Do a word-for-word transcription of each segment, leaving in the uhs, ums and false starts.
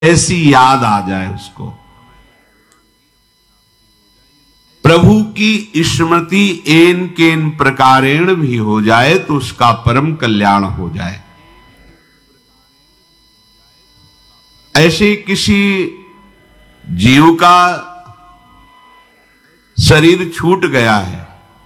ऐसी याद आ जाए उसको, प्रभु की स्मृति एन केन प्रकारेण भी हो जाए तो उसका परम कल्याण हो जाए। ऐसे किसी जीव का शरीर छूट गया है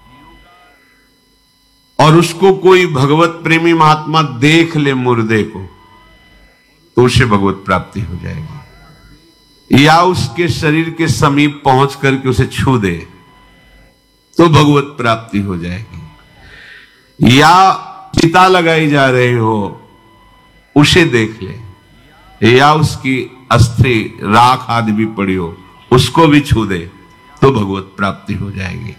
और उसको कोई भगवत प्रेमी महात्मा देख ले मुर्दे को, तो उसे भगवत प्राप्ति हो जाएगी। या उसके शरीर के समीप पहुंच करके उसे छू दे तो भगवत प्राप्ति हो जाएगी। या चिता लगाई जा रही हो उसे देख ले, या उसकी अस्थि राख आदि भी पड़ी हो उसको भी छू दे तो भगवत प्राप्ति हो जाएगी।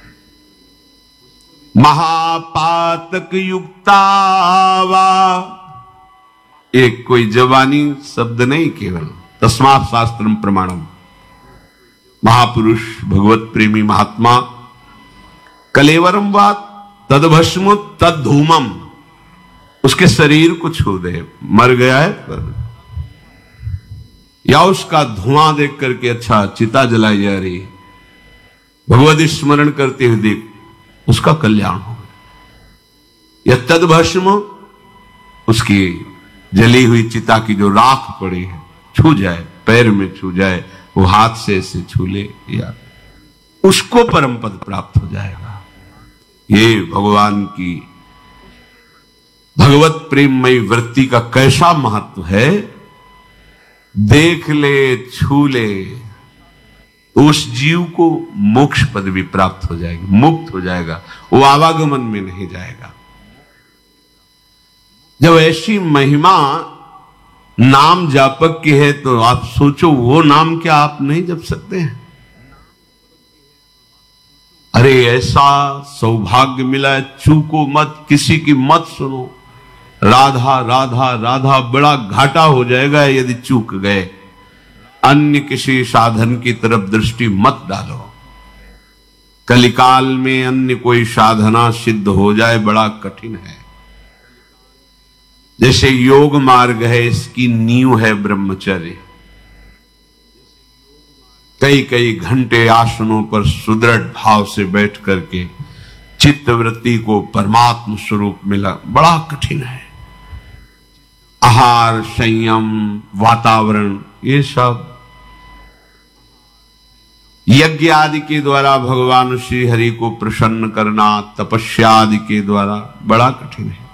महापातक युक्तावा, एक कोई जवानी शब्द नहीं, केवल तस्मात् शास्त्रम प्रमाणम। महापुरुष भगवत प्रेमी महात्मा कलेवरम वा तदभस्म तद्धूमम, उसके शरीर को छू दे, मर गया है पर, या उसका धुआं देख करके अच्छा चिता जलाई जा रही है, भगवत स्मरण करते हुए देख, उसका कल्याण हो। या तदभस्म, उसकी जली हुई चिता की जो राख पड़ी है छू जाए, पैर में छू जाए, वो हाथ से ऐसे छू ले, या उसको परम पद प्राप्त हो जाएगा। ये भगवान की भगवत प्रेममयी वृत्ति का कैसा महत्व है। देख ले, छू ले, उस जीव को मोक्ष पद भी प्राप्त हो जाएगी, मुक्त हो जाएगा, वो आवागमन में नहीं जाएगा। जब ऐसी महिमा नाम जापक की है तो आप सोचो वो नाम क्या आप नहीं जप सकते हैं? अरे ऐसा सौभाग्य मिला है, चूको मत, किसी की मत सुनो। राधा राधा राधा, बड़ा घाटा हो जाएगा यदि चूक गए। अन्य किसी साधन की तरफ दृष्टि मत डालो। कलिकाल में अन्य कोई साधना सिद्ध हो जाए बड़ा कठिन है। जैसे योग मार्ग है, इसकी नींव है ब्रह्मचर्य। कई कई घंटे आसनों पर सुदृढ़ भाव से बैठ करके चित्तवृत्ति को परमात्म स्वरूप मिला बड़ा कठिन है। आहार, संयम, वातावरण, ये सब यज्ञ आदि के द्वारा भगवान श्री हरि को प्रसन्न करना, तपस्या आदि के द्वारा बड़ा कठिन है।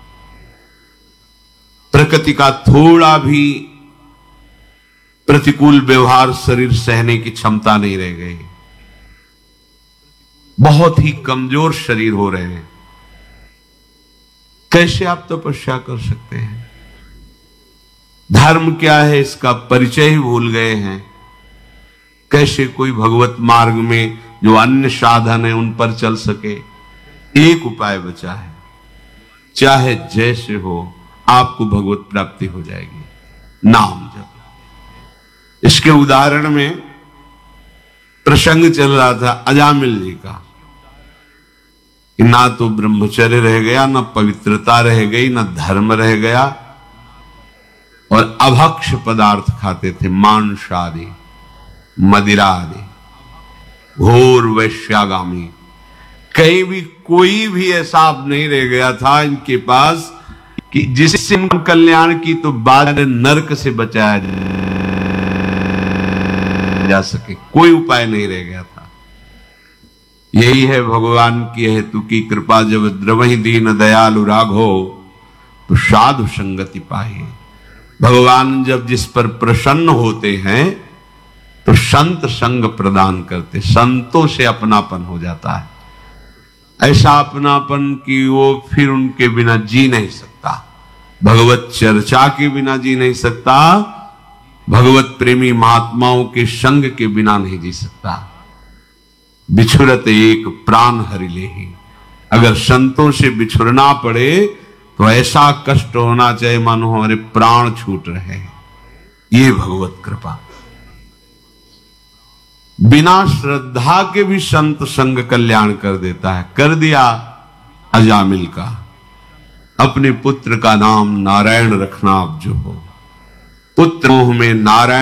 प्रकृति का थोड़ा भी प्रतिकूल व्यवहार शरीर सहने की क्षमता नहीं रह गई। बहुत ही कमजोर शरीर हो रहे हैं। कैसे आप तपस्या कर सकते हैं? धर्म क्या है इसका परिचय ही भूल गए हैं। कैसे कोई भगवत मार्ग में जो अन्य साधन है उन पर चल सके? एक उपाय बचा है, चाहे जैसे हो आपको भगवत प्राप्ति हो जाएगी, नाम जप। इसके उदाहरण में प्रसंग चल रहा था अजामिल जी का, कि ना तो ब्रह्मचर्य रह गया, ना पवित्रता रह गई, ना धर्म रह गया, और अभक्ष पदार्थ खाते थे, मांस आदि, मदिरा आदि, घोर वैश्यागामी। कहीं भी कोई भी ऐसा नहीं रह गया था इनके पास कि जिससे कल्याण की तो बात नरक से बचाया जा सके, कोई उपाय नहीं रह गया था। यही है भगवान की हेतु की कृपा, जब द्रवहि दीन दयालु राघो तो साधु संगति पाए। भगवान जब जिस पर प्रसन्न होते हैं तो संत संग प्रदान करते, संतों से अपनापन हो जाता है। ऐसा अपनापन कि वो फिर उनके बिना जी नहीं सकता, भगवत चर्चा के बिना जी नहीं सकता, भगवत प्रेमी महात्माओं के संग के बिना नहीं जी सकता। बिछुरत एक प्राण हरि लेहि, अगर संतों से बिछुरना पड़े तो ऐसा कष्ट होना चाहिए मानो हमारे प्राण छूट रहे हैं। ये भगवत कृपा। बिना श्रद्धा के भी संत संग कल्याण कर देता है। कर दिया अजामिल का, अपने पुत्र का नाम नारायण रखना आप जो हो, पुत्र मोह में नारायण